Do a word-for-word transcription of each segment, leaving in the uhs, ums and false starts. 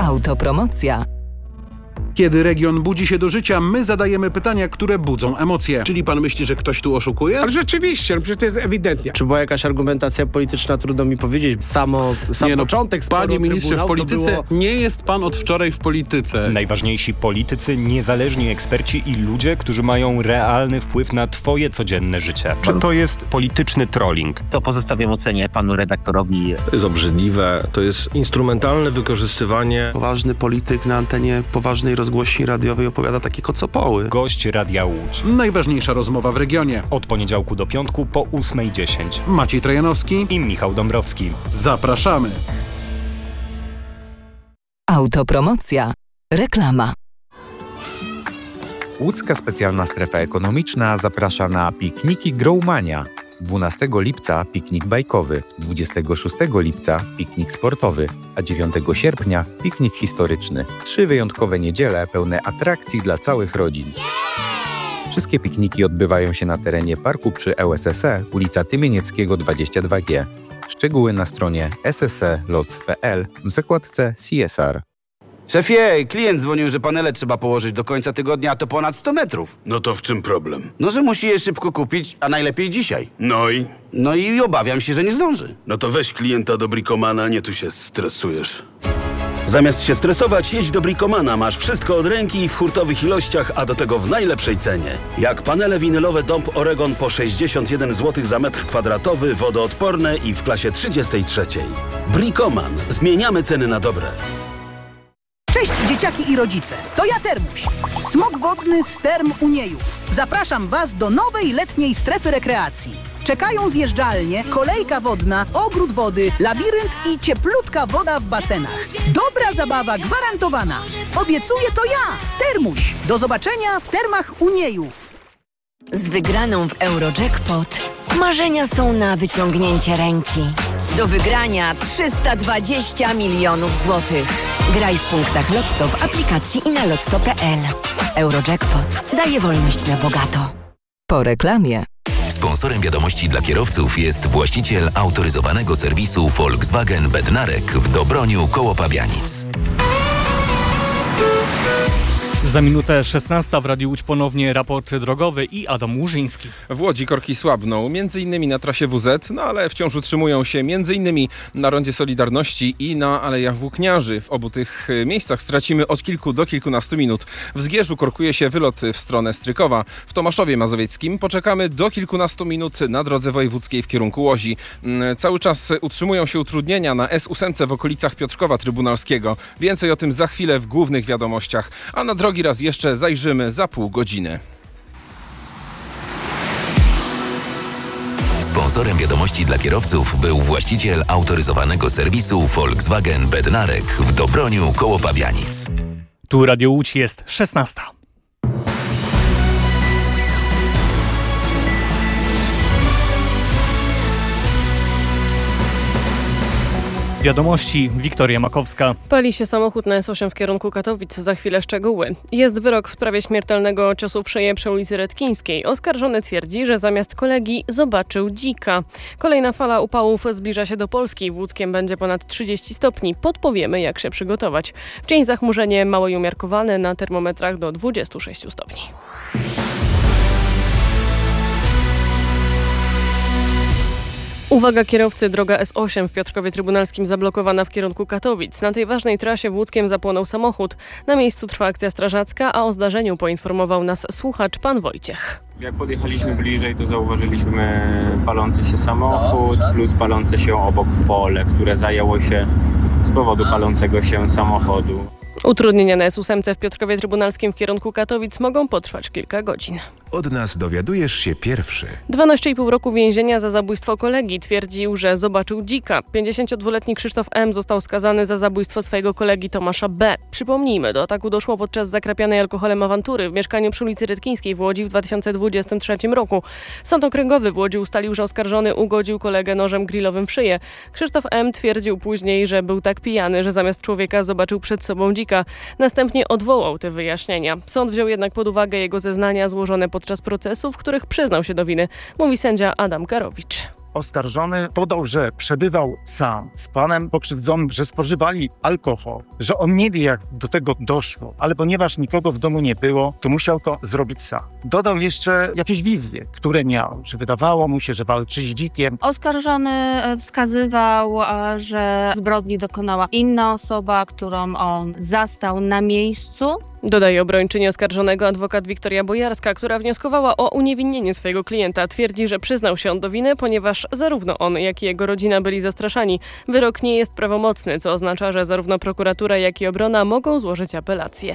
Autopromocja. Kiedy region budzi się do życia, my zadajemy pytania, które budzą emocje. Czyli pan myśli, że ktoś tu oszukuje? Ale rzeczywiście, no przecież to jest ewidentnie. Czy była jakaś argumentacja polityczna, trudno mi powiedzieć. Samo, sam nie, no, początek sporu Panie ministrze, w polityce było... nie jest pan od wczoraj w polityce. Najważniejsi politycy, niezależni eksperci i ludzie, którzy mają realny wpływ na twoje codzienne życie. Czy to jest polityczny trolling? To pozostawiam ocenie panu redaktorowi. To jest obrzydliwe, to jest instrumentalne wykorzystywanie. Poważny polityk na antenie poważnej rozgłośni radiowej opowiada takie kocopoły. Gość Radia Łódź. Najważniejsza rozmowa w regionie. Od poniedziałku do piątku po ósmej dziesięć. Maciej Trojanowski i Michał Dąbrowski. Zapraszamy. Autopromocja. Reklama. Łódzka Specjalna Strefa Ekonomiczna zaprasza na pikniki Growmania. dwunastego lipca piknik bajkowy, dwudziestego szóstego lipca piknik sportowy, a dziewiątego sierpnia piknik historyczny. Trzy wyjątkowe niedziele pełne atrakcji dla całych rodzin. Wszystkie pikniki odbywają się na terenie parku przy L S S E, ulica Tymienieckiego dwadzieścia dwa G. Szczegóły na stronie s s e lots kropka p l w zakładce C S R. Szefie, klient dzwonił, że panele trzeba położyć do końca tygodnia, a to ponad sto metrów. No to w czym problem? No, że musi je szybko kupić, a najlepiej dzisiaj. No i? No i obawiam się, że nie zdąży. No to weź klienta do Bricomana, nie tu się stresujesz. Zamiast się stresować, jedź do Bricomana. Masz wszystko od ręki w hurtowych ilościach, a do tego w najlepszej cenie. Jak panele winylowe Dąb Oregon po sześćdziesiąt jeden złotych za metr kwadratowy, wodoodporne i w klasie trzydziestej trzeciej. Bricoman. Zmieniamy ceny na dobre. Cześć dzieciaki i rodzice, to ja Termuś, smok wodny z Term Uniejów. Zapraszam Was do nowej letniej strefy rekreacji. Czekają zjeżdżalnie, kolejka wodna, ogród wody, labirynt i cieplutka woda w basenach. Dobra zabawa gwarantowana. Obiecuję to ja, Termuś. Do zobaczenia w Termach Uniejów. Z wygraną w Eurojackpot marzenia są na wyciągnięcie ręki. Do wygrania trzysta dwadzieścia milionów złotych. Graj w punktach Lotto w aplikacji i na lotto kropka p l. Eurojackpot daje wolność na bogato. Po reklamie. Sponsorem wiadomości dla kierowców jest właściciel autoryzowanego serwisu Volkswagen Bednarek w Dobroniu koło Pabianic. Za minutę szesnastą w Radiu Łódź ponownie raport drogowy i Adam Łużyński. W Łodzi korki słabną, między innymi na trasie W Z, no ale wciąż utrzymują się między innymi na rondzie Solidarności i na Alejach Włókniarzy. W obu tych miejscach stracimy od kilku do kilkunastu minut. W Zgierzu korkuje się wylot w stronę Strykowa. W Tomaszowie Mazowieckim poczekamy do kilkunastu minut na drodze wojewódzkiej w kierunku Łodzi. Cały czas utrzymują się utrudnienia na S osiem w okolicach Piotrkowa Trybunalskiego. Więcej o tym za chwilę w głównych wiadomościach. A na drogi raz jeszcze zajrzymy za pół godziny. Sponsorem wiadomości dla kierowców był właściciel autoryzowanego serwisu Volkswagen Bednarek w Dobroniu koło Pabianic. Tu Radio Łódź, jest szesnasta. Wiadomości, Wiktoria Makowska. Pali się samochód na S osiem w kierunku Katowic. Za chwilę szczegóły. Jest wyrok w sprawie śmiertelnego ciosu w szyję przy ulicy Redkińskiej. Oskarżony twierdzi, że zamiast kolegi zobaczył dzika. Kolejna fala upałów zbliża się do Polski. W Łódzkiem będzie ponad trzydzieści stopni. Podpowiemy, jak się przygotować. W dzień zachmurzenie małe i umiarkowane, na termometrach do dwudziestu sześciu stopni. Uwaga kierowcy, droga S osiem w Piotrkowie Trybunalskim zablokowana w kierunku Katowic. Na tej ważnej trasie w Łódzkiem zapłonął samochód. Na miejscu trwa akcja strażacka, a o zdarzeniu poinformował nas słuchacz pan Wojciech. Jak podjechaliśmy bliżej, to zauważyliśmy palący się samochód plus palące się obok pole, które zajęło się z powodu palącego się samochodu. Utrudnienia na S osiem w Piotrkowie Trybunalskim w kierunku Katowic mogą potrwać kilka godzin. Od nas dowiadujesz się pierwszy. dwanaście i pół roku więzienia za zabójstwo kolegi. Twierdził, że zobaczył dzika. pięćdziesięciodwuletni Krzysztof M. został skazany za zabójstwo swojego kolegi Tomasza B. Przypomnijmy, do ataku doszło podczas zakrapianej alkoholem awantury w mieszkaniu przy ulicy Redkińskiej w Łodzi w dwa tysiące dwudziestym trzecim roku. Sąd okręgowy w Łodzi ustalił, że oskarżony ugodził kolegę nożem grillowym w szyję. Krzysztof M. twierdził później, że był tak pijany, że zamiast człowieka zobaczył przed sobą dzika. Następnie odwołał te wyjaśnienia. Sąd wziął jednak pod uwagę jego zeznania złożone podczas procesu, w których przyznał się do winy, mówi sędzia Adam Karowicz. Oskarżony podał, że przebywał sam z panem pokrzywdzonym, że spożywali alkohol, że on nie wie, jak do tego doszło, ale ponieważ nikogo w domu nie było, to musiał to zrobić sam. Dodał jeszcze jakieś wizje, które miał, że wydawało mu się, że walczy z dzikiem. Oskarżony wskazywał, że zbrodni dokonała inna osoba, którą on zastał na miejscu. Dodaje obrończyni oskarżonego adwokat Wiktoria Bojarska, która wnioskowała o uniewinnienie swojego klienta. Twierdzi, że przyznał się on do winy, ponieważ zarówno on, jak i jego rodzina byli zastraszani. Wyrok nie jest prawomocny, co oznacza, że zarówno prokuratura, jak i obrona mogą złożyć apelację.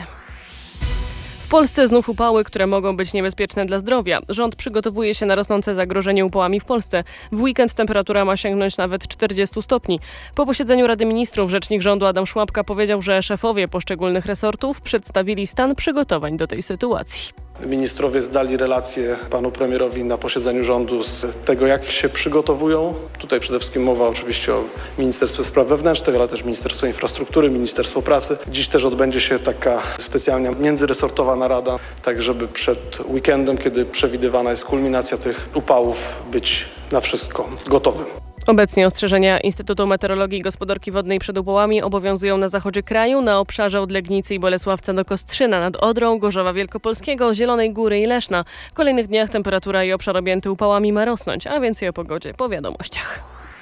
W Polsce znów upały, które mogą być niebezpieczne dla zdrowia. Rząd przygotowuje się na rosnące zagrożenie upałami w Polsce. W weekend temperatura ma sięgnąć nawet czterdzieści stopni. Po posiedzeniu Rady Ministrów rzecznik rządu Adam Szłapka powiedział, że szefowie poszczególnych resortów przedstawili stan przygotowań do tej sytuacji. Ministrowie zdali relację panu premierowi na posiedzeniu rządu z tego, jak się przygotowują. Tutaj przede wszystkim mowa oczywiście o Ministerstwie Spraw Wewnętrznych, ale też Ministerstwo Infrastruktury, Ministerstwo Pracy. Dziś też odbędzie się taka specjalna międzyresortowa narada, tak żeby przed weekendem, kiedy przewidywana jest kulminacja tych upałów, być na wszystko gotowym. Obecnie ostrzeżenia Instytutu Meteorologii i Gospodarki Wodnej przed upałami obowiązują na zachodzie kraju, na obszarze od Legnicy i Bolesławca do Kostrzyna, nad Odrą, Gorzowa Wielkopolskiego, Zielonej Góry i Leszna. W kolejnych dniach temperatura i obszar objęty upałami ma rosnąć, a więcej o pogodzie po wiadomościach.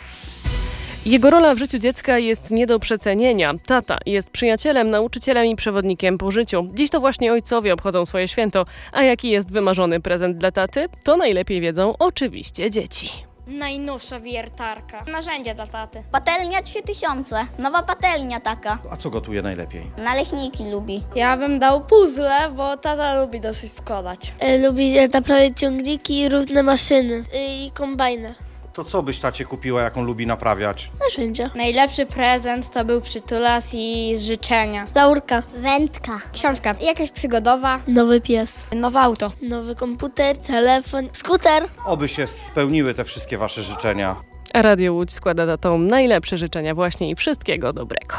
Jego rola w życiu dziecka jest nie do przecenienia. Tata jest przyjacielem, nauczycielem i przewodnikiem po życiu. Dziś to właśnie ojcowie obchodzą swoje święto. A jaki jest wymarzony prezent dla taty? To najlepiej wiedzą oczywiście dzieci. Najnowsza wiertarka. Narzędzia dla taty. Patelnia trzy tysiące. Nowa patelnia taka. A co gotuje najlepiej? Naleśniki lubi. Ja bym dał puzzle, bo tata lubi dosyć składać. Lubi naprawiać ciągniki i różne maszyny i kombajny. To co byś tacie kupiła, jak on lubi naprawiać? Narzędzia. Najlepszy prezent to był przytulas i życzenia. Laurka. Wędka. Książka. Jakaś przygodowa. Nowy pies. Nowe auto. Nowy komputer, telefon, skuter. Oby się spełniły te wszystkie wasze życzenia. A Radio Łódź składa tatom najlepsze życzenia właśnie i wszystkiego dobrego.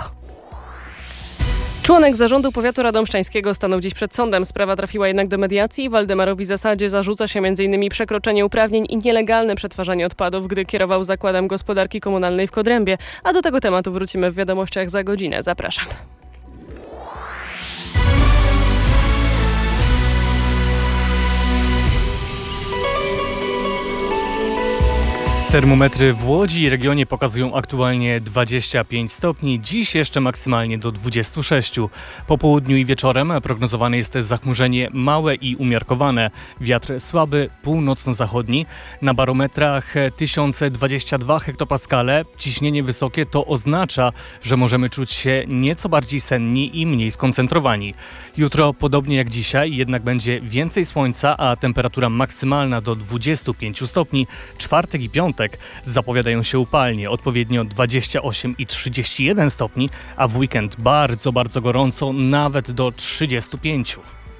Członek zarządu powiatu radomszczańskiego stanął dziś przed sądem. Sprawa trafiła jednak do mediacji. Waldemarowi Zasadzie zarzuca się między innymi przekroczenie uprawnień i nielegalne przetwarzanie odpadów, gdy kierował zakładem gospodarki komunalnej w Kodrębie. A do tego tematu wrócimy w wiadomościach za godzinę. Zapraszam. Termometry w Łodzi i regionie pokazują aktualnie dwadzieścia pięć stopni, dziś jeszcze maksymalnie do dwudziestu sześciu. Po południu i wieczorem prognozowane jest zachmurzenie małe i umiarkowane. Wiatr słaby, północno-zachodni. Na barometrach tysiąc dwadzieścia dwa hektopaskale. Ciśnienie wysokie to oznacza, że możemy czuć się nieco bardziej senni i mniej skoncentrowani. Jutro podobnie jak dzisiaj, jednak będzie więcej słońca, a temperatura maksymalna do dwudziestu pięciu stopni. Czwartek i piątek zapowiadają się upalnie, odpowiednio dwadzieścia osiem i trzydzieści jeden stopni, a w weekend bardzo, bardzo gorąco, nawet do trzydziestu pięciu.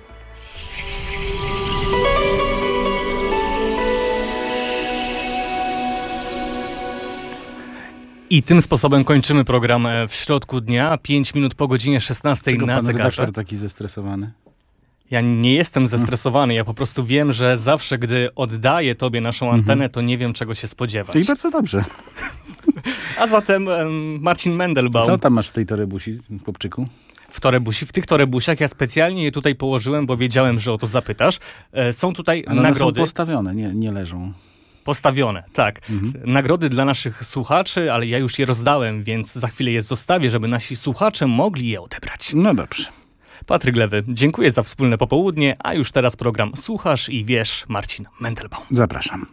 I tym sposobem kończymy program w środku dnia, pięć minut po godzinie szesnastej Czego na pan zegarze. redaktor taki zestresowany? Ja nie jestem zestresowany, ja po prostu wiem, że zawsze, gdy oddaję tobie naszą antenę, to nie wiem, czego się spodziewać. Czyli bardzo dobrze. A zatem um, Marcin Mendelbaum. Co tam masz w tej torebusi, chłopczyku? W torebusi, w tych torebusiach ja specjalnie je tutaj położyłem, bo wiedziałem, że o to zapytasz. E, są tutaj Ale one nagrody. są postawione, nie, nie leżą. Postawione, tak. Mhm. Nagrody dla naszych słuchaczy, ale ja już je rozdałem, więc za chwilę je zostawię, żeby nasi słuchacze mogli je odebrać. No dobrze. Patryk Lewy, dziękuję za wspólne popołudnie, a już teraz program Słuchasz i Wiesz, Marcin Mendelbaum. Zapraszam.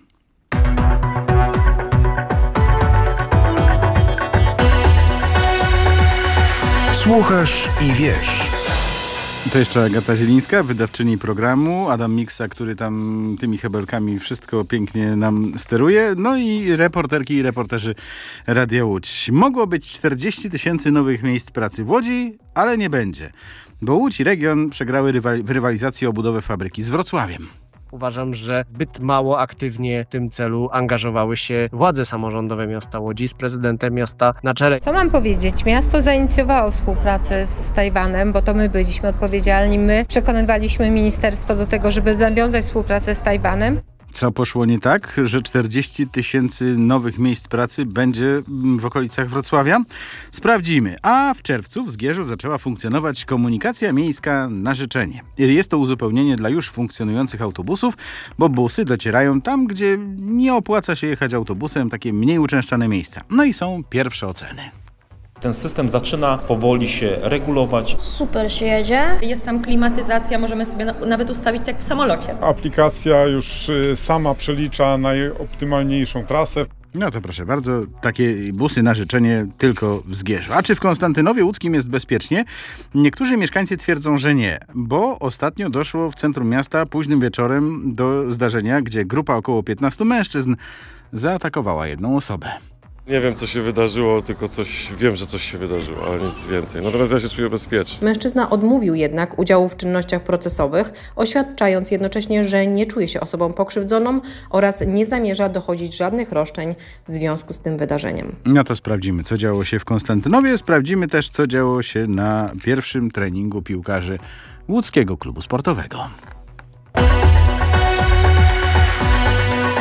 Słuchasz i Wiesz. To jeszcze Agata Zielińska, wydawczyni programu, Adam Miksa, który tam tymi hebelkami wszystko pięknie nam steruje, no i reporterki i reporterzy Radia Łódź. Mogło być czterdzieści tysięcy nowych miejsc pracy w Łodzi, ale nie będzie, bo Łódź i region przegrały rywal- w rywalizacji o budowę fabryki z Wrocławiem. Uważam, że zbyt mało aktywnie w tym celu angażowały się władze samorządowe miasta Łodzi z prezydentem miasta na czele. Co mam powiedzieć? Miasto zainicjowało współpracę z Tajwanem, bo to my byliśmy odpowiedzialni. My przekonywaliśmy ministerstwo do tego, żeby zawiązać współpracę z Tajwanem. Co poszło nie tak, że czterdzieści tysięcy nowych miejsc pracy będzie w okolicach Wrocławia? Sprawdzimy. A w czerwcu w Zgierzu zaczęła funkcjonować komunikacja miejska na życzenie. Jest to uzupełnienie dla już funkcjonujących autobusów, bo busy docierają tam, gdzie nie opłaca się jechać autobusem, takie mniej uczęszczane miejsca. No i są pierwsze oceny. Ten system zaczyna powoli się regulować. Super się jedzie. Jest tam klimatyzacja, możemy sobie nawet ustawić jak w samolocie. Aplikacja już sama przelicza najoptymalniejszą trasę. No to proszę bardzo, takie busy na życzenie tylko w Zgierzu. A czy w Konstantynowie Łódzkim jest bezpiecznie? Niektórzy mieszkańcy twierdzą, że nie, bo ostatnio doszło w centrum miasta późnym wieczorem do zdarzenia, gdzie grupa około piętnastu mężczyzn zaatakowała jedną osobę. Nie wiem, co się wydarzyło, tylko coś wiem, że coś się wydarzyło, ale nic więcej. Natomiast ja się czuję bezpiecznie. Mężczyzna odmówił jednak udziału w czynnościach procesowych, oświadczając jednocześnie, że nie czuje się osobą pokrzywdzoną oraz nie zamierza dochodzić żadnych roszczeń w związku z tym wydarzeniem. No to sprawdzimy, co działo się w Konstantynowie. Sprawdzimy też, co działo się na pierwszym treningu piłkarzy Łódzkiego Klubu Sportowego.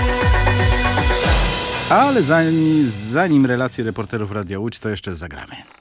Ale zanim, zanim relacje reporterów Radia Łódź, to jeszcze zagramy.